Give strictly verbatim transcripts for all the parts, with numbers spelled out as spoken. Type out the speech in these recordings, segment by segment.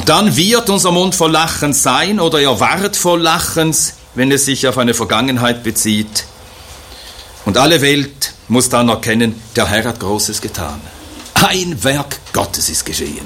Und dann wird unser Mund voll Lachens sein, oder er ward voll Lachens, wenn es sich auf eine Vergangenheit bezieht. Und alle Welt muss dann erkennen, der Herr hat Großes getan. Ein Werk Gottes ist geschehen.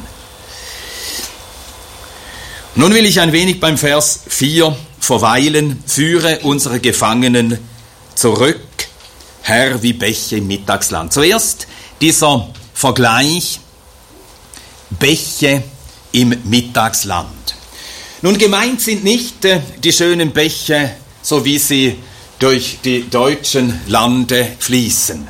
Nun will ich ein wenig beim Vers vier verweilen. Führe unsere Gefangenen zurück, Herr, wie Bäche im Mittagsland. Zuerst dieser Vergleich, Bäche im Mittagsland. Nun, gemeint sind nicht äh, die schönen Bäche, so wie sie durch die deutschen Lande fließen.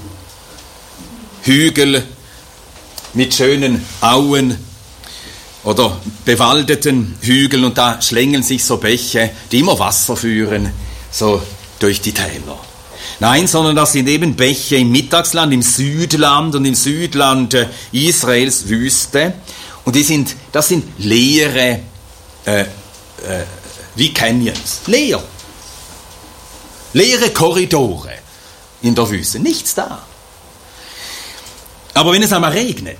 Hügel mit schönen Auen oder bewaldeten Hügeln, und da schlängeln sich so Bäche, die immer Wasser führen, so durch die Täler. Nein, sondern das sind eben Bäche im Mittagsland, im Südland, und im Südland äh, Israels Wüste. Und die sind, das sind leere, äh, äh, wie Canyons, leer. Leere Korridore in der Wüste, nichts da. Aber wenn es einmal regnet,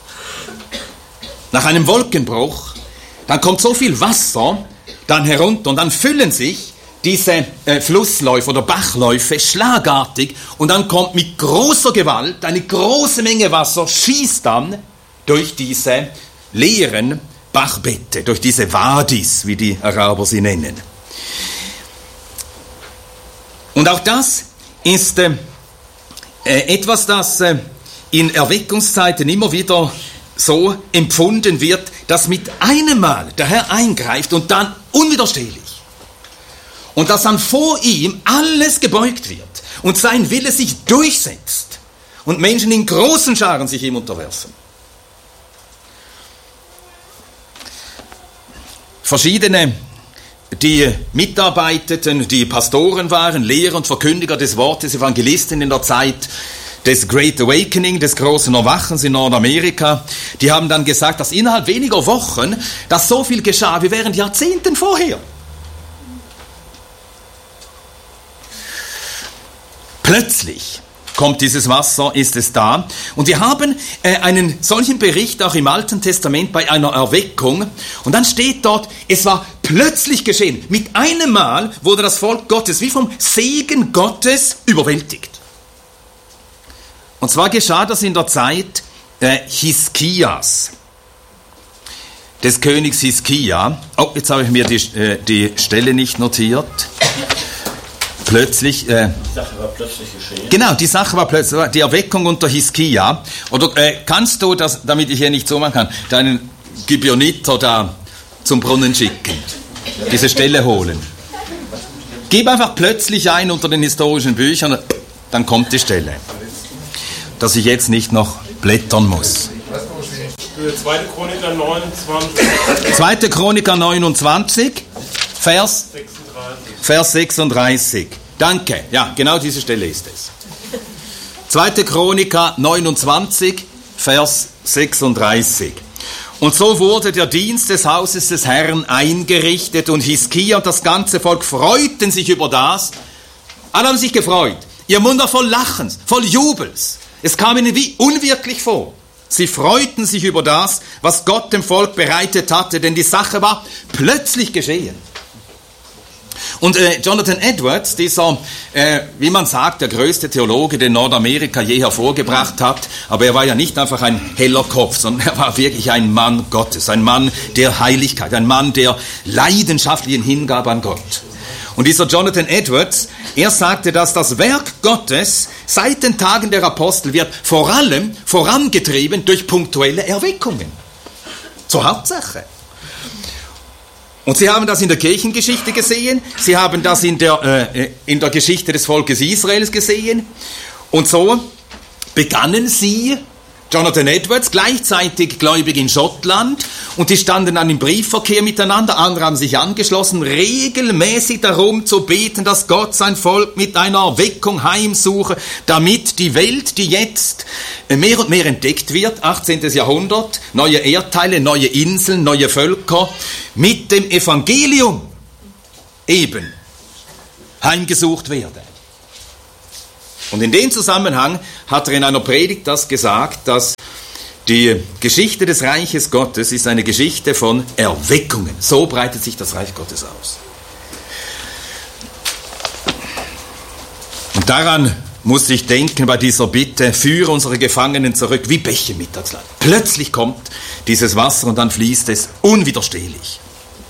nach einem Wolkenbruch, dann kommt so viel Wasser dann herunter und dann füllen sich diese äh, Flussläufe oder Bachläufe schlagartig, und dann kommt mit großer Gewalt eine große Menge Wasser, schießt dann durch diese leeren Bachbette, durch diese Wadis, wie die Araber sie nennen. Und auch das ist äh, etwas, das äh, in Erweckungszeiten immer wieder so empfunden wird, dass mit einem Mal der Herr eingreift und dann unwiderstehlich. Und dass dann vor ihm alles gebeugt wird und sein Wille sich durchsetzt und Menschen in großen Scharen sich ihm unterwerfen. Verschiedene, die mitarbeiteten, die Pastoren waren, Lehrer und Verkündiger des Wortes, Evangelisten in der Zeit des Great Awakening, des großen Erwachens in Nordamerika, die haben dann gesagt, dass innerhalb weniger Wochen dass so viel geschah wie während Jahrzehnten vorher. Plötzlich kommt dieses Wasser, ist es da. Und wir haben äh, einen solchen Bericht auch im Alten Testament bei einer Erweckung. Und dann steht dort, es war plötzlich geschehen. Mit einem Mal wurde das Volk Gottes wie vom Segen Gottes überwältigt. Und zwar geschah das in der Zeit äh, Hiskias, des Königs Hiskia. Oh, jetzt habe ich mir die, äh, die Stelle nicht notiert. Plötzlich, äh, die Sache war plötzlich geschehen. Genau, die Sache war plötzlich, die Erweckung unter Hiskia. Oder äh, kannst du, das, damit ich hier nicht so machen kann, deinen Gibeoniter da zum Brunnen schicken, diese Stelle holen? Gib einfach plötzlich ein unter den historischen Büchern, dann kommt die Stelle. Dass ich jetzt nicht noch blättern muss. zweite Chroniker neunundzwanzig. zweite Chroniker neunundzwanzig, Vers sechsunddreißig. Vers sechsunddreißig. Danke, ja, genau diese Stelle ist es. zweite Chroniker neunundzwanzig, Vers sechsunddreißig. Und so wurde der Dienst des Hauses des Herrn eingerichtet, und Hiskia und das ganze Volk freuten sich über das. Alle haben sich gefreut. Ihr Mund war voll Lachens, voll Jubels. Es kam ihnen wie unwirklich vor. Sie freuten sich über das, was Gott dem Volk bereitet hatte, denn die Sache war plötzlich geschehen. Und äh, Jonathan Edwards, dieser, äh, wie man sagt, der größte Theologe, den Nordamerika je hervorgebracht hat, aber er war ja nicht einfach ein heller Kopf, sondern er war wirklich ein Mann Gottes, ein Mann der Heiligkeit, ein Mann der leidenschaftlichen Hingabe an Gott. Und dieser Jonathan Edwards, er sagte, dass das Werk Gottes seit den Tagen der Apostel wird vor allem vorangetrieben durch punktuelle Erweckungen. Zur Hauptsache. Und Sie haben das in der Kirchengeschichte gesehen, Sie haben das in der, äh, in der Geschichte des Volkes Israels gesehen. Und so begannen sie, Jonathan Edwards, gleichzeitig gläubig in Schottland, und die standen dann im Briefverkehr miteinander, andere haben sich angeschlossen, regelmäßig darum zu beten, dass Gott sein Volk mit einer Erweckung heimsuche, damit die Welt, die jetzt mehr und mehr entdeckt wird, achtzehntes Jahrhundert, neue Erdteile, neue Inseln, neue Völker, mit dem Evangelium eben heimgesucht werde. Und in dem Zusammenhang hat er in einer Predigt das gesagt, dass Die Geschichte des Reiches Gottes ist eine Geschichte von Erweckungen. So breitet sich das Reich Gottes aus. Und daran muss ich denken bei dieser Bitte, führe unsere Gefangenen zurück wie Bäche im Mittagsland. Plötzlich kommt dieses Wasser und dann fließt es unwiderstehlich.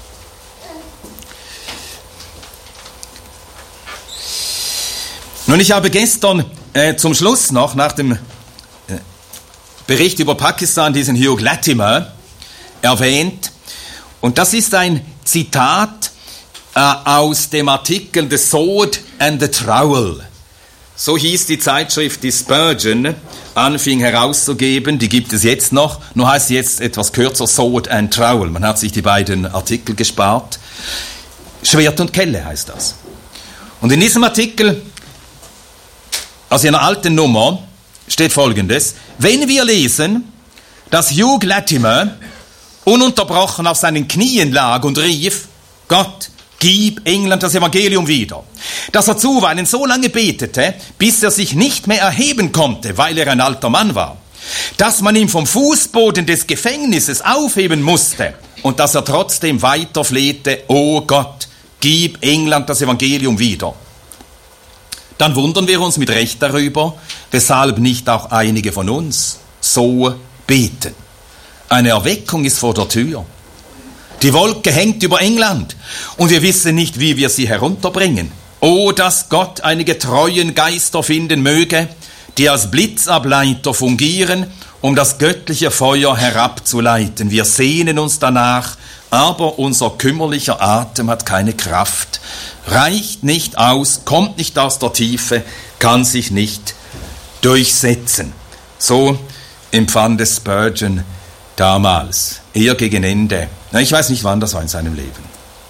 Nun, ich habe gestern äh, zum Schluss noch, nach dem äh, Bericht über Pakistan, diesen Hugh Latimer erwähnt. Und das ist ein Zitat äh, aus dem Artikel The Sword and the Trowel. So hieß die Zeitschrift, die Spurgeon anfing herauszugeben. Die gibt es jetzt noch, nur heißt sie jetzt etwas kürzer Sword and Trowel. Man hat sich die beiden Artikel gespart. Schwert und Kelle heißt das. Und in diesem Artikel, aus einer alten Nummer, steht Folgendes: Wenn wir lesen, dass Hugh Latimer ununterbrochen auf seinen Knien lag und rief, Gott, gib England das Evangelium wieder, dass er zuweilen so lange betete, bis er sich nicht mehr erheben konnte, weil er ein alter Mann war, dass man ihn vom Fußboden des Gefängnisses aufheben musste und dass er trotzdem weiter flehte, oh Gott, gib England das Evangelium wieder, dann wundern wir uns mit Recht darüber, weshalb nicht auch einige von uns so beten. Eine Erweckung ist vor der Tür. Die Wolke hängt über England und wir wissen nicht, wie wir sie herunterbringen. Oh, dass Gott einige treuen Geister finden möge, die als Blitzableiter fungieren, um das göttliche Feuer herabzuleiten. Wir sehnen uns danach, aber unser kümmerlicher Atem hat keine Kraft, reicht nicht aus, kommt nicht aus der Tiefe, kann sich nicht durchsetzen. So empfand es Spurgeon damals, eher gegen Ende. Ich weiß nicht, wann das war in seinem Leben.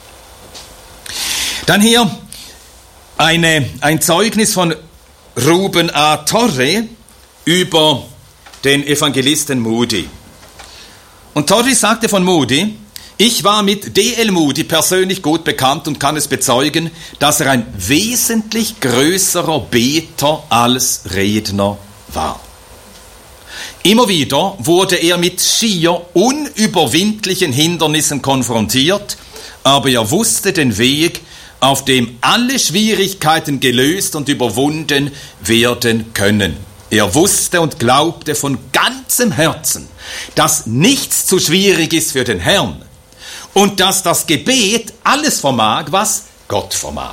Dann hier eine, ein Zeugnis von Ruben A. Torrey über den Evangelisten Moody. Und Torrey sagte von Moody, ich war mit D L Moody persönlich gut bekannt und kann es bezeugen, dass er ein wesentlich größerer Beter als Redner war. Immer wieder wurde er mit schier unüberwindlichen Hindernissen konfrontiert, aber er wusste den Weg, auf dem alle Schwierigkeiten gelöst und überwunden werden können. Er wusste und glaubte von ganzem Herzen, dass nichts zu schwierig ist für den Herrn und dass das Gebet alles vermag, was Gott vermag.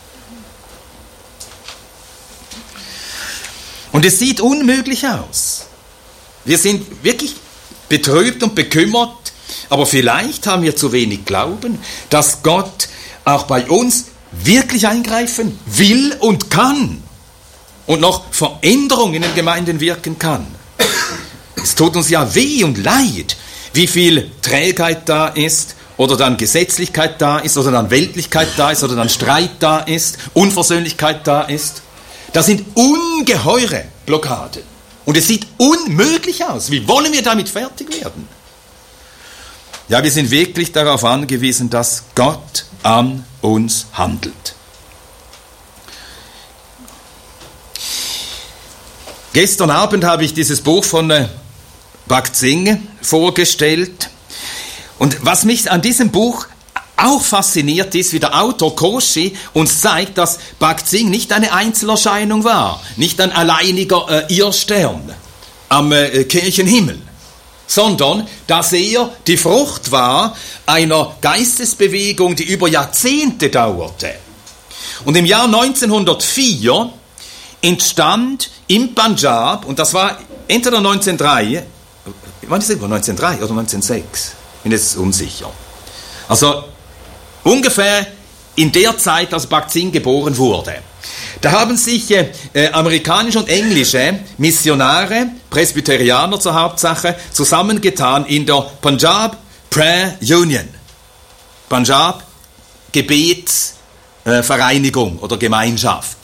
Und es sieht unmöglich aus. Wir sind wirklich betrübt und bekümmert, aber vielleicht haben wir zu wenig Glauben, dass Gott auch bei uns wirklich eingreifen will und kann und noch Veränderungen in den Gemeinden wirken kann. Es tut uns ja weh und leid, wie viel Trägheit da ist oder dann Gesetzlichkeit da ist oder dann Weltlichkeit da ist oder dann Streit da ist, Unversöhnlichkeit da ist. Das sind ungeheure Blockaden. Und es sieht unmöglich aus. Wie wollen wir damit fertig werden? Ja, wir sind wirklich darauf angewiesen, dass Gott an uns handelt. Gestern Abend habe ich dieses Buch von äh, Bakzing vorgestellt. Und was mich an diesem Buch auch fasziniert ist, wie der Autor Cauchy uns zeigt, dass Bakzing nicht eine Einzelerscheinung war, nicht ein alleiniger äh, Irrstern am äh, Kirchenhimmel, sondern dass er die Frucht war einer Geistesbewegung, die über Jahrzehnte dauerte. Und im Jahr neunzehnhundertvier entstand im Punjab, und das war entweder neunzehnhundertdrei, wann ist es, neunzehnhundertdrei oder neunzehnhundertsechs, ich bin jetzt unsicher. Also ungefähr in der Zeit, als Bakzing geboren wurde. Da haben sich äh, amerikanische und englische Missionare, Presbyterianer zur Hauptsache, zusammengetan in der Punjab Prayer Union. Punjab Gebetsvereinigung äh, oder Gemeinschaft.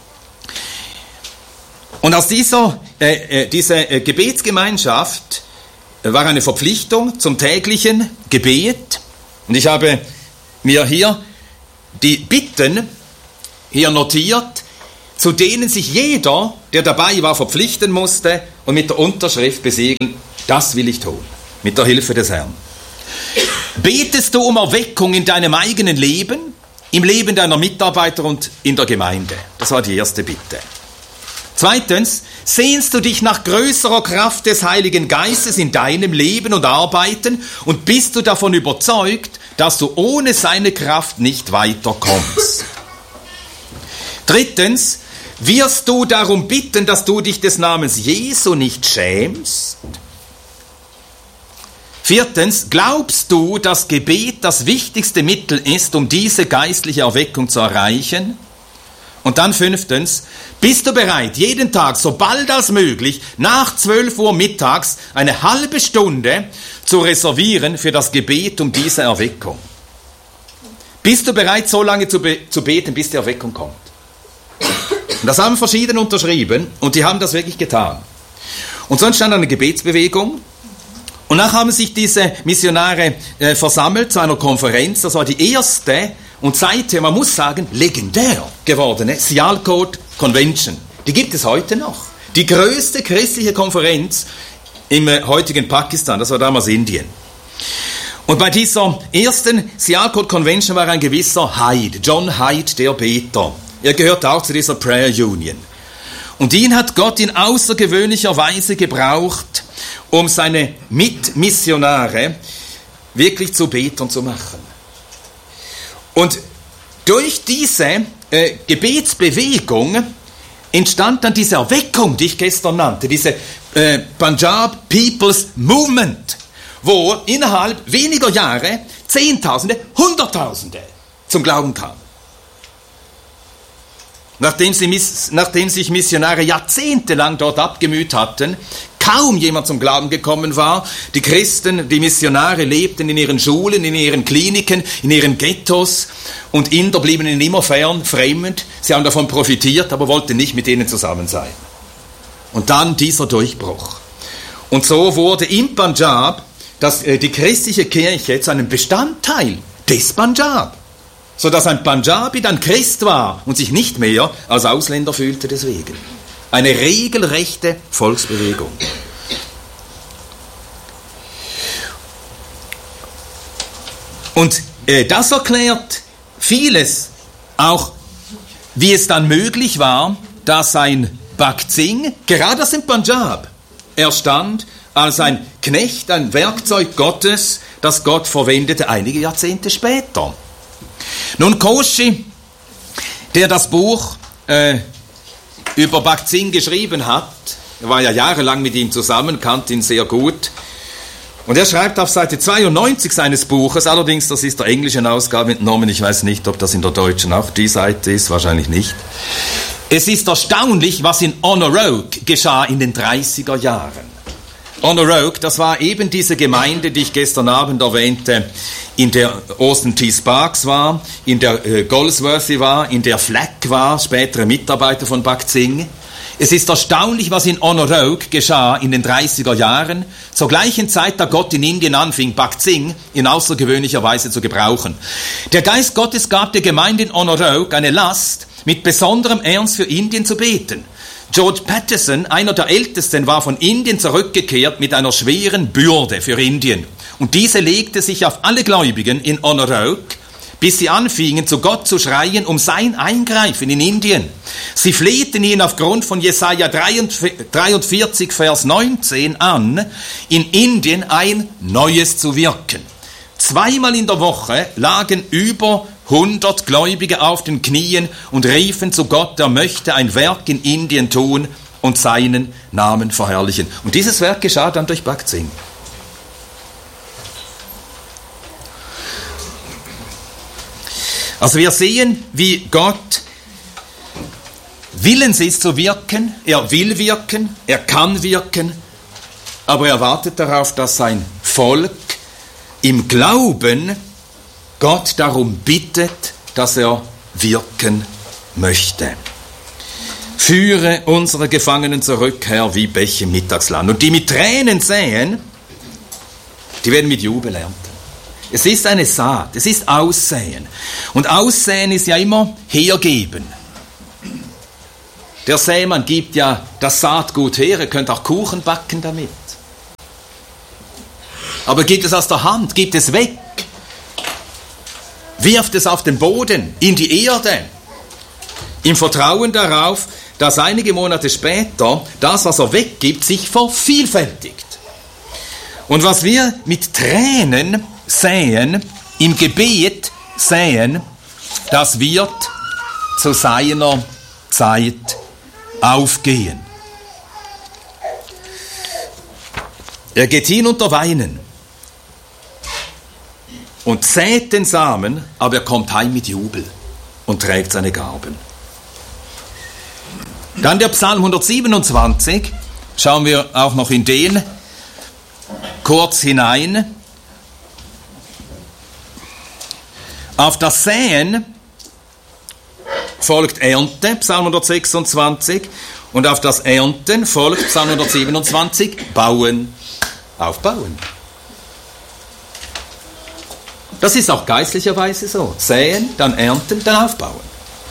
Und aus dieser äh, äh, diese äh, Gebetsgemeinschaft äh, war eine Verpflichtung zum täglichen Gebet. Und ich habe mir hier die Bitten hier notiert, zu denen sich jeder, der dabei war, verpflichten musste und mit der Unterschrift besiegeln, Das will ich tun, mit der Hilfe des Herrn. Betest du um Erweckung in deinem eigenen Leben, im Leben deiner Mitarbeiter und in der Gemeinde? Das war die erste Bitte. Zweitens, sehnst du dich nach größerer Kraft des Heiligen Geistes in deinem Leben und Arbeiten und bist du davon überzeugt, dass du ohne seine Kraft nicht weiterkommst? Drittens, wirst du darum bitten, dass du dich des Namens Jesu nicht schämst? Viertens, glaubst du, dass Gebet das wichtigste Mittel ist, um diese geistliche Erweckung zu erreichen? Und dann fünftens, bist du bereit, jeden Tag, sobald als möglich, nach zwölf Uhr mittags eine halbe Stunde zu reservieren für das Gebet um diese Erweckung? Bist du bereit, so lange zu, be- zu beten, bis die Erweckung kommt? Und das haben verschiedene unterschrieben und die haben das wirklich getan. Und so entstand eine Gebetsbewegung. Und nachher haben sich diese Missionare äh, versammelt zu einer Konferenz. Das war die erste und seither, man muss sagen, legendär gewordene Sialkot Convention. Die gibt es heute noch. Die größte christliche Konferenz im äh, heutigen Pakistan, das war damals Indien. Und bei dieser ersten Sialkot Convention war ein gewisser Hyde, John Hyde, der Beter. Er gehört auch zu dieser Prayer Union. Und ihn hat Gott in außergewöhnlicher Weise gebraucht, um seine Mitmissionare wirklich zu Betern zu machen. Und durch diese äh, Gebetsbewegung entstand dann diese Erweckung, die ich gestern nannte, diese äh, Punjab People's Movement, wo innerhalb weniger Jahre Zehntausende, Hunderttausende zum Glauben kamen. Nachdem, sie, nachdem sich Missionare jahrzehntelang dort abgemüht hatten, kaum jemand zum Glauben gekommen war, die Christen, die Missionare lebten in ihren Schulen, in ihren Kliniken, in ihren Ghettos und Inder blieben ihnen immer fern, fremd. Sie haben davon profitiert, aber wollten nicht mit ihnen zusammen sein. Und dann dieser Durchbruch. Und so wurde im Punjab das, äh, die christliche Kirche zu einem Bestandteil des Punjab, sodass ein Punjabi dann Christ war und sich nicht mehr als Ausländer fühlte deswegen. Eine regelrechte Volksbewegung. Und äh, das erklärt vieles, auch wie es dann möglich war, dass ein Bhakt Singh, gerade aus dem Punjab, erstand als ein Knecht, ein Werkzeug Gottes, das Gott verwendete einige Jahrzehnte später. Nun, Koshi, der das Buch äh, über Bhakt Singh geschrieben hat, er war ja jahrelang mit ihm zusammen, kannte ihn sehr gut, und er schreibt auf Seite zweiundneunzig seines Buches, allerdings, das ist der englischen Ausgabe entnommen, ich weiß nicht, ob das in der deutschen auch die Seite ist, wahrscheinlich nicht. Es ist erstaunlich, was in Onoroke geschah in den dreißiger Jahren. Onoroke, das war eben diese Gemeinde, die ich gestern Abend erwähnte, in der Austin T. Sparks war, in der äh, Goldsworthy war, in der Flack war, spätere Mitarbeiter von Bhakt Singh. Es ist erstaunlich, was in Onoroke geschah in den dreißiger Jahren, zur gleichen Zeit, da Gott in Indien anfing, Bhakt Singh in außergewöhnlicher Weise zu gebrauchen. Der Geist Gottes gab der Gemeinde in Onoroke eine Last, mit besonderem Ernst für Indien zu beten. George Patterson, einer der Ältesten, war von Indien zurückgekehrt mit einer schweren Bürde für Indien. Und diese legte sich auf alle Gläubigen in Onoroke, bis sie anfingen, zu Gott zu schreien um sein Eingreifen in Indien. Sie flehten ihn aufgrund von Jesaja dreiundvierzig, Vers neunzehn an, in Indien ein Neues zu wirken. Zweimal in der Woche lagen über hundert Gläubige auf den Knien und riefen zu Gott, er möchte ein Werk in Indien tun und seinen Namen verherrlichen. Und dieses Werk geschah dann durch Bhakt Singh. Also wir sehen, wie Gott willens ist zu wirken. Er will wirken, er kann wirken, aber er wartet darauf, dass sein Volk im Glauben Gott darum bittet, dass er wirken möchte. Führe unsere Gefangenen zurück, Herr, wie Bäche im Mittagsland. Und die mit Tränen säen, die werden mit Jubel ernten. Es ist eine Saat, es ist Aussäen. Und Aussäen ist ja immer hergeben. Der Sämann gibt ja das Saatgut her, ihr könnt auch Kuchen backen damit. aber gibt es aus der Hand, gibt es weg. Wirft es auf den Boden, in die Erde, im Vertrauen darauf, dass einige Monate später das, was er weggibt, sich vervielfältigt. Und was wir mit Tränen säen, im Gebet säen, das wird zu seiner Zeit aufgehen. Er geht hin unter Weinen und sät den Samen, aber er kommt heim mit Jubel und trägt seine Garben. Dann der Psalm hundertsiebenundzwanzig, schauen wir auch noch in den kurz hinein. Auf das Säen folgt Ernte, Psalm hundertsechsundzwanzig, und auf das Ernten folgt Psalm hundertsiebenundzwanzig, Bauen, Aufbauen. Das ist auch geistlicherweise so. Säen, dann ernten, dann aufbauen.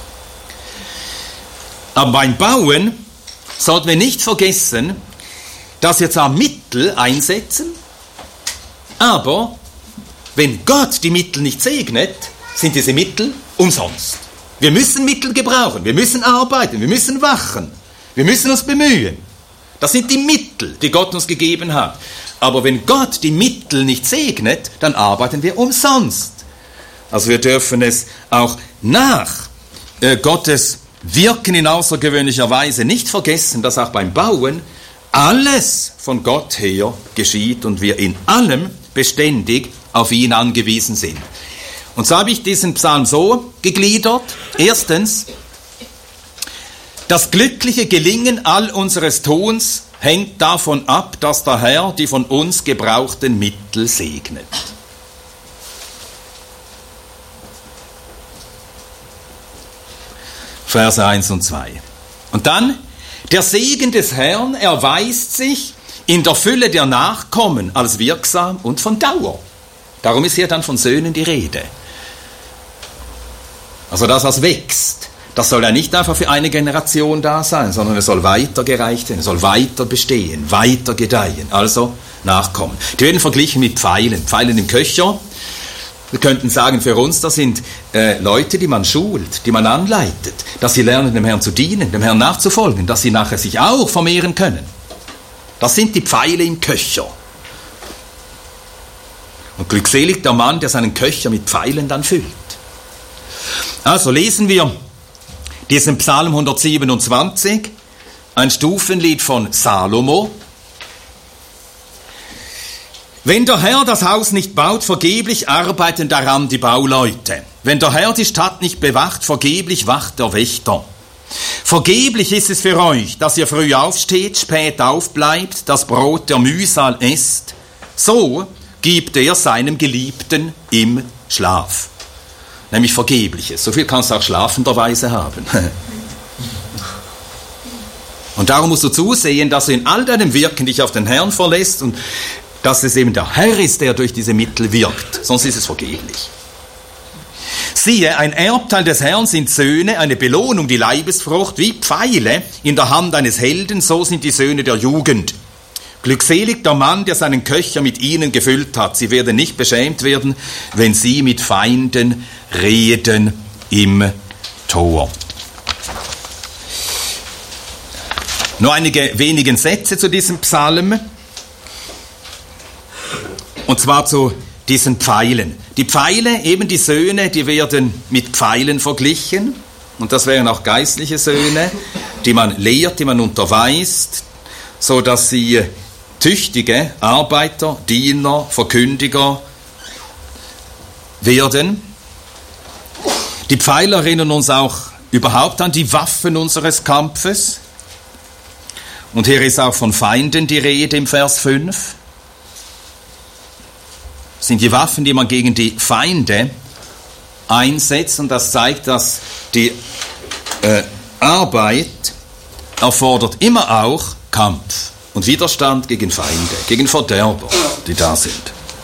Aber beim Bauen sollten wir nicht vergessen, dass wir zwar Mittel einsetzen, aber wenn Gott die Mittel nicht segnet, sind diese Mittel umsonst. Wir müssen Mittel gebrauchen, wir müssen arbeiten, wir müssen wachen, wir müssen uns bemühen. Das sind die Mittel, die Gott uns gegeben hat. Aber wenn Gott die Mittel nicht segnet, dann arbeiten wir umsonst. Also wir dürfen es auch nach äh, Gottes Wirken in außergewöhnlicher Weise nicht vergessen, dass auch beim Bauen alles von Gott her geschieht und wir in allem beständig auf ihn angewiesen sind. Und so habe ich diesen Psalm so gegliedert. Erstens, das glückliche Gelingen all unseres Tuns hängt davon ab, dass der Herr die von uns gebrauchten Mittel segnet. Verse eins und zwei. Und dann, der Segen des Herrn erweist sich in der Fülle der Nachkommen als wirksam und von Dauer. Darum ist hier dann von Söhnen die Rede. Also das, was wächst, das soll ja nicht einfach für eine Generation da sein, sondern es soll weitergereicht werden, es soll weiter bestehen, weiter gedeihen, also Nachkommen. Die werden verglichen mit Pfeilen, Pfeilen im Köcher. Wir könnten sagen, für uns, das sind äh, Leute, die man schult, die man anleitet, dass sie lernen, dem Herrn zu dienen, dem Herrn nachzufolgen, dass sie nachher sich auch vermehren können. Das sind die Pfeile im Köcher. Und glückselig der Mann, der seinen Köcher mit Pfeilen dann füllt. Also lesen wir diesen Psalm hundertsiebenundzwanzig, ein Stufenlied von Salomo. Wenn der Herr das Haus nicht baut, vergeblich arbeiten daran die Bauleute. Wenn der Herr die Stadt nicht bewacht, vergeblich wacht der Wächter. Vergeblich ist es für euch, dass ihr früh aufsteht, spät aufbleibt, das Brot der Mühsal esst. So gibt er seinem Geliebten im Schlaf. Nämlich Vergebliches. So viel kannst du auch schlafenderweise haben. Und darum musst du zusehen, dass du in all deinem Wirken dich auf den Herrn verlässt und dass es eben der Herr ist, der durch diese Mittel wirkt. Sonst ist es vergeblich. Siehe, ein Erbteil des Herrn sind Söhne, eine Belohnung, die Leibesfrucht, wie Pfeile in der Hand eines Helden, so sind die Söhne der Jugend. Glückselig der Mann, der seinen Köcher mit ihnen gefüllt hat. Sie werden nicht beschämt werden, wenn sie mit Feinden reden im Tor. Nur einige wenige Sätze zu diesem Psalm. Und zwar zu diesen Pfeilen. Die Pfeile, eben die Söhne, die werden mit Pfeilen verglichen. Und das wären auch geistliche Söhne, die man lehrt, die man unterweist, so dass sie tüchtige Arbeiter, Diener, Verkündiger werden. Die Pfeile erinnern uns auch überhaupt an die Waffen unseres Kampfes. Und hier ist auch von Feinden die Rede im Vers fünf. Das sind die Waffen, die man gegen die Feinde einsetzt. Und das zeigt, dass die äh, Arbeit erfordert immer auch Kampf und Widerstand gegen Feinde, gegen Verderber, die da sind.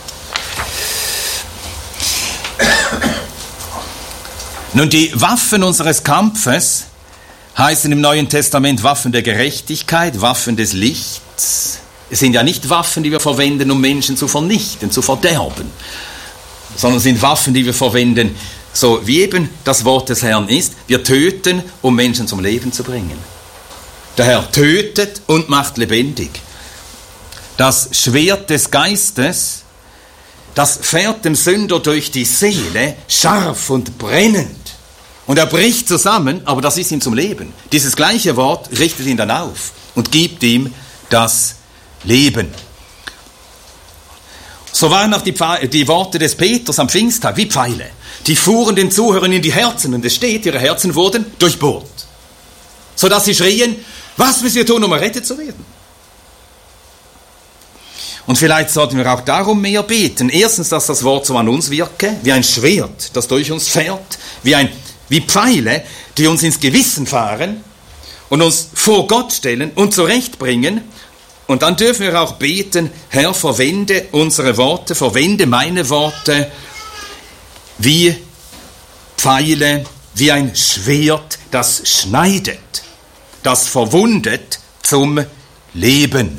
Nun, die Waffen unseres Kampfes heißen im Neuen Testament Waffen der Gerechtigkeit, Waffen des Lichts, Es sind ja nicht Waffen, die wir verwenden, um Menschen zu vernichten, zu verderben, sondern es sind Waffen, die wir verwenden, so wie eben das Wort des Herrn ist. Wir töten, um Menschen zum Leben zu bringen. Der Herr tötet und macht lebendig. Das Schwert des Geistes, das fährt dem Sünder durch die Seele, scharf und brennend. Und er bricht zusammen, aber das ist ihm zum Leben. Dieses gleiche Wort richtet ihn dann auf und gibt ihm das Leben. So waren auch die, Pfe- die Worte des Petrus am Pfingsttag wie Pfeile. Die fuhren den Zuhörern in die Herzen und es steht, ihre Herzen wurden durchbohrt. Sodass sie schrien, was müssen wir tun, um errettet zu werden? Und vielleicht sollten wir auch darum mehr beten. Erstens, dass das Wort so an uns wirke, wie ein Schwert, das durch uns fährt, wie, ein, wie Pfeile, die uns ins Gewissen fahren und uns vor Gott stellen und zurechtbringen. Und dann dürfen wir auch beten, Herr, verwende unsere Worte, verwende meine Worte wie Pfeile, wie ein Schwert, das schneidet, das verwundet zum Leben.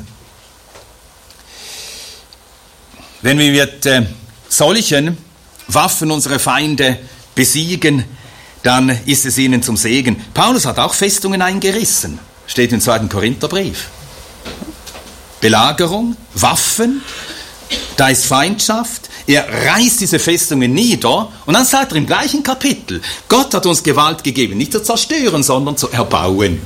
Wenn wir mit äh, solchen Waffen unsere Feinde besiegen, dann ist es ihnen zum Segen. Paulus hat auch Festungen eingerissen, steht im zweiten Korintherbrief. Belagerung, Waffen, da ist Feindschaft. Er reißt diese Festungen nieder und dann sagt er im gleichen Kapitel, Gott hat uns Gewalt gegeben, nicht zu zerstören, sondern zu erbauen.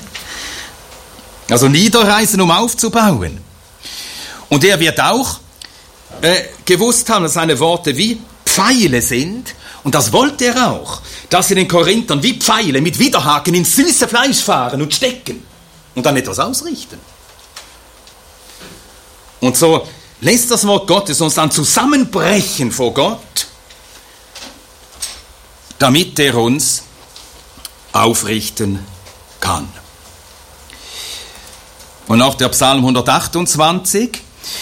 Also niederreißen, um aufzubauen. Und er wird auch äh, gewusst haben, dass seine Worte wie Pfeile sind. Und das wollte er auch, dass sie den Korinthern wie Pfeile mit Widerhaken ins süße Fleisch fahren und stecken und dann etwas ausrichten. Und so lässt das Wort Gottes uns dann zusammenbrechen vor Gott, damit er uns aufrichten kann. Und auch der Psalm hundertachtundzwanzig.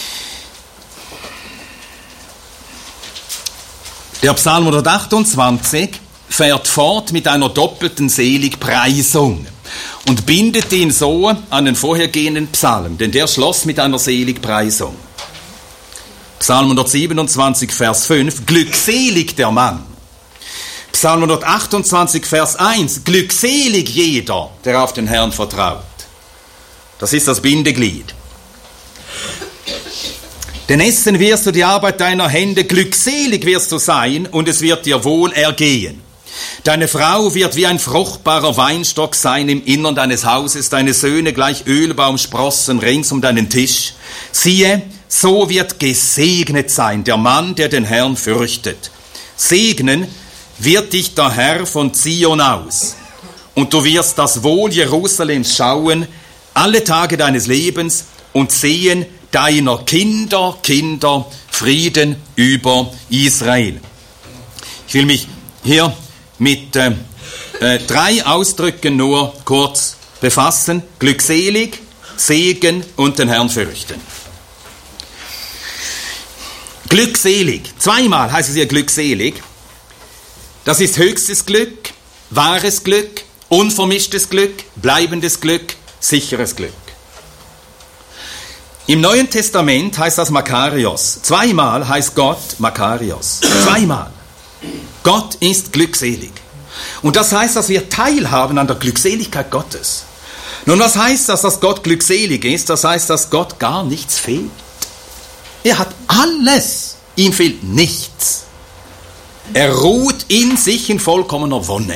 Der Psalm hundertachtundzwanzig fährt fort mit einer doppelten Seligpreisung und bindet ihn so an den vorhergehenden Psalm, denn der schloss mit einer Seligpreisung. Psalm hundertsiebenundzwanzig, Vers fünf, glückselig der Mann. Psalm hundertachtundzwanzig, Vers eins, glückselig jeder, der auf den Herrn vertraut. Das ist das Bindeglied. Denn essen wirst du die Arbeit deiner Hände, glückselig wirst du sein und es wird dir wohl ergehen. Deine Frau wird wie ein fruchtbarer Weinstock sein im Innern deines Hauses, deine Söhne gleich Ölbaumsprossen rings um deinen Tisch. Siehe, so wird gesegnet sein der Mann, der den Herrn fürchtet. Segnen wird dich der Herr von Zion aus. Und du wirst das Wohl Jerusalems schauen, alle Tage deines Lebens und sehen deiner Kinder, Kinder, Frieden über Israel. Ich will mich hier mit äh, äh, drei Ausdrücken nur kurz befassen. Glückselig, Segen und den Herrn fürchten. Glückselig. Zweimal heißt es hier glückselig. Das ist höchstes Glück, wahres Glück, unvermischtes Glück, bleibendes Glück, sicheres Glück. Im Neuen Testament heißt das Makarios. Zweimal heißt Gott Makarios. Zweimal. Gott ist glückselig. Und das heißt, dass wir teilhaben an der Glückseligkeit Gottes. Nun, was heißt das, dass Gott glückselig ist? Das heißt, dass Gott gar nichts fehlt. Er hat alles. Ihm fehlt nichts. Er ruht in sich in vollkommener Wonne.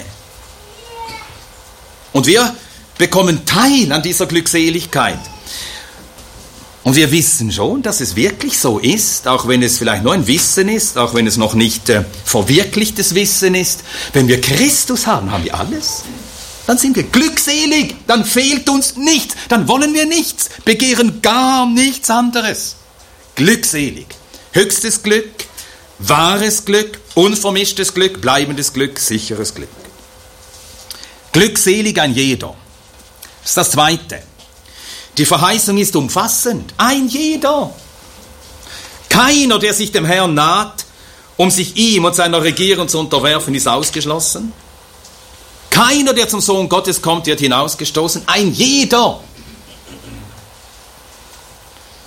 Und wir bekommen Teil an dieser Glückseligkeit. Und wir wissen schon, dass es wirklich so ist, auch wenn es vielleicht nur ein Wissen ist, auch wenn es noch nicht äh, verwirklichtes Wissen ist. Wenn wir Christus haben, haben wir alles. Dann sind wir glückselig, dann fehlt uns nichts, dann wollen wir nichts, begehren gar nichts anderes. Glückselig, höchstes Glück, wahres Glück, unvermischtes Glück, bleibendes Glück, sicheres Glück. Glückselig ein jeder. Das ist das Zweite. Die Verheißung ist umfassend. Ein jeder. Keiner, der sich dem Herrn naht, um sich ihm und seiner Regierung zu unterwerfen, ist ausgeschlossen. Keiner, der zum Sohn Gottes kommt, wird hinausgestoßen. Ein jeder.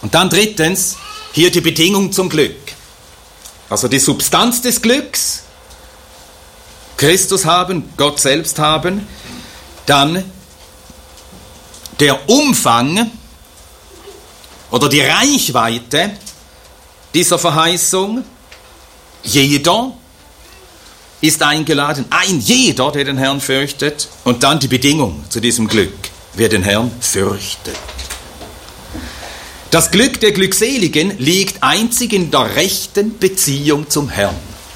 Und dann drittens, hier die Bedingung zum Glück. Also die Substanz des Glücks, Christus haben, Gott selbst haben, dann der Umfang oder die Reichweite dieser Verheißung. Jeder ist eingeladen, ein jeder, der den Herrn fürchtet. Und dann die Bedingung zu diesem Glück, wer den Herrn fürchtet. Das Glück der Glückseligen liegt einzig in der rechten Beziehung zum Herrn.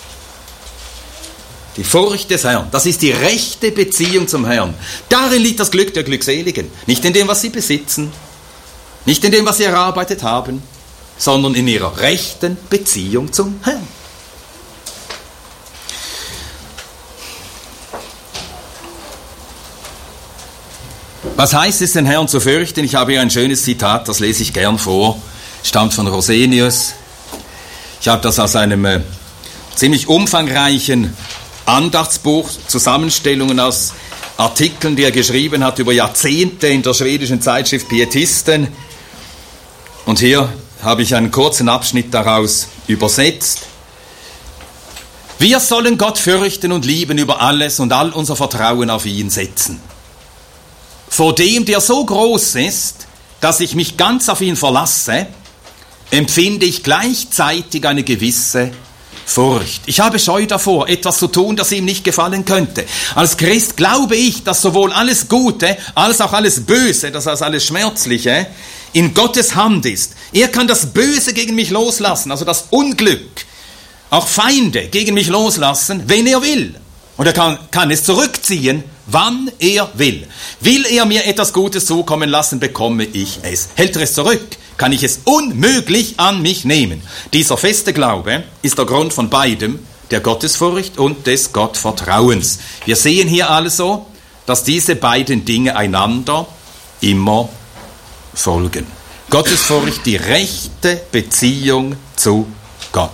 Die Furcht des Herrn, das ist die rechte Beziehung zum Herrn. Darin liegt das Glück der Glückseligen. Nicht in dem, was sie besitzen, nicht in dem, was sie erarbeitet haben, sondern in ihrer rechten Beziehung zum Herrn. Was heißt es, den Herrn zu fürchten? Ich habe hier ein schönes Zitat, das lese ich gern vor, stammt von Rosenius. Ich habe das aus einem äh, ziemlich umfangreichen Andachtsbuch, Zusammenstellungen aus Artikeln, die er geschrieben hat über Jahrzehnte in der schwedischen Zeitschrift Pietisten. Und hier habe ich einen kurzen Abschnitt daraus übersetzt. Wir sollen Gott fürchten und lieben über alles und all unser Vertrauen auf ihn setzen. Vor dem, der so groß ist, dass ich mich ganz auf ihn verlasse, empfinde ich gleichzeitig eine gewisse Furcht. Ich habe Scheu davor, etwas zu tun, das ihm nicht gefallen könnte. Als Christ glaube ich, dass sowohl alles Gute, als auch alles Böse, das heißt alles Schmerzliche, in Gottes Hand ist. Er kann das Böse gegen mich loslassen, also das Unglück, auch Feinde gegen mich loslassen, wenn er will. Und er kann, kann es zurückziehen, wann er will. Will er mir etwas Gutes zukommen lassen, bekomme ich es. Hält er es zurück, kann ich es unmöglich an mich nehmen. Dieser feste Glaube ist der Grund von beidem, der Gottesfurcht und des Gottvertrauens. Wir sehen hier also, dass diese beiden Dinge einander immer folgen. Gottesfurcht, die rechte Beziehung zu Gott.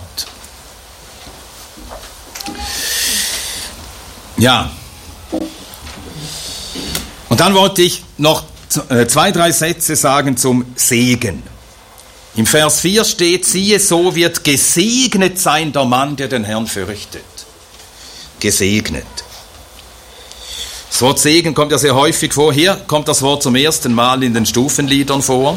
Ja, und dann wollte ich noch zwei, drei Sätze sagen zum Segen. Im Vers vier steht, siehe, so wird gesegnet sein der Mann, der den Herrn fürchtet. Gesegnet. Das Wort Segen kommt ja sehr häufig vor. Hier kommt das Wort zum ersten Mal in den Stufenliedern vor.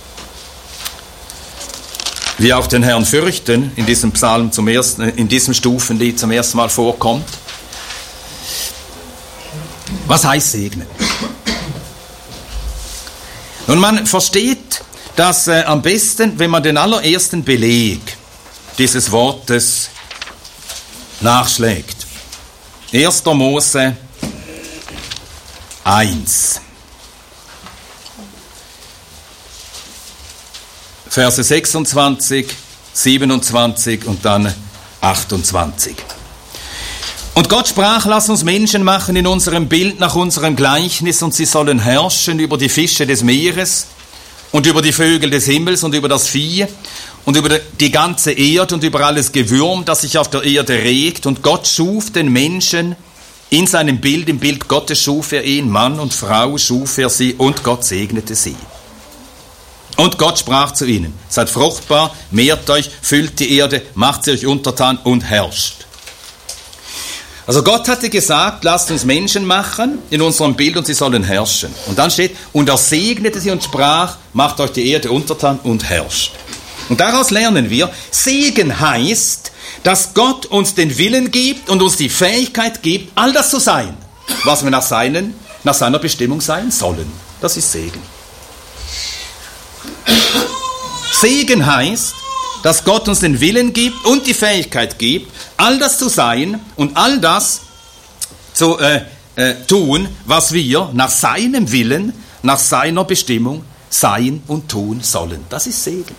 Wie auch den Herrn fürchten in diesem Psalm zum ersten, in diesem Stufenlied zum ersten Mal vorkommt. Was heißt segnen? Nun, man versteht das äh, am besten, wenn man den allerersten Beleg dieses Wortes nachschlägt. erster Mose eins. Verse sechsundzwanzig, siebenundzwanzig und dann achtundzwanzig. Und Gott sprach, lass uns Menschen machen in unserem Bild nach unserem Gleichnis, und sie sollen herrschen über die Fische des Meeres und über die Vögel des Himmels und über das Vieh und über die ganze Erde und über alles Gewürm, das sich auf der Erde regt. Und Gott schuf den Menschen in seinem Bild, im Bild Gottes schuf er ihn, Mann und Frau schuf er sie, und Gott segnete sie. Und Gott sprach zu ihnen, seid fruchtbar, mehrt euch, füllt die Erde, macht sie euch untertan und herrscht. Also Gott hatte gesagt, lasst uns Menschen machen in unserem Bild und sie sollen herrschen. Und dann steht, und er segnete sie und sprach, macht euch die Erde untertan und herrscht. Und daraus lernen wir, Segen heißt, dass Gott uns den Willen gibt und uns die Fähigkeit gibt, all das zu sein, was wir nach, seinen, nach seiner Bestimmung sein sollen. Das ist Segen. Segen heißt, dass Gott uns den Willen gibt und die Fähigkeit gibt, all das zu sein und all das zu äh, äh, tun, was wir nach seinem Willen, nach seiner Bestimmung sein und tun sollen. Das ist Segen.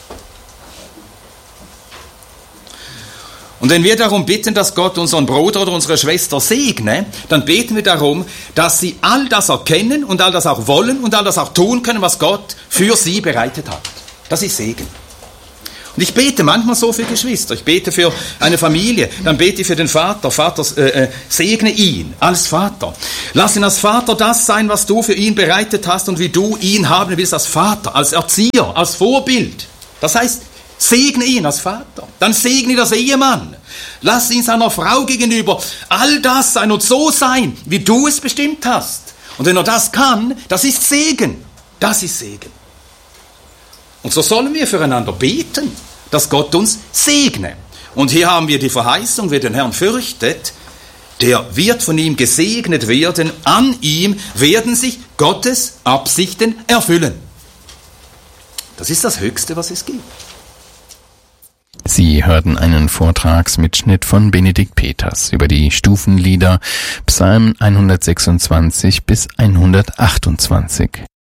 Und wenn wir darum bitten, dass Gott unseren Bruder oder unsere Schwester segne, dann beten wir darum, dass sie all das erkennen und all das auch wollen und all das auch tun können, was Gott für sie bereitet hat. Das ist Segen. Und Und ich bete manchmal so für Geschwister. Ich bete für eine Familie. Dann bete ich für den Vater. Vater, äh, äh, segne ihn als Vater. Lass ihn als Vater das sein, was du für ihn bereitet hast und wie du ihn haben willst als Vater, als Erzieher, als Vorbild. Das heißt, segne ihn als Vater. Dann segne das Ehemann. Lass ihn seiner Frau gegenüber all das sein und so sein, wie du es bestimmt hast. Und wenn er das kann, das ist Segen. Das ist Segen. Und so sollen wir füreinander beten, dass Gott uns segne. Und hier haben wir die Verheißung, wer den Herrn fürchtet, der wird von ihm gesegnet werden. An ihm werden sich Gottes Absichten erfüllen. Das ist das Höchste, was es gibt. Sie hörten einen Vortragsmitschnitt von Benedikt Peters über die Stufenlieder Psalm hundertsechsundzwanzig bis hundertachtundzwanzig.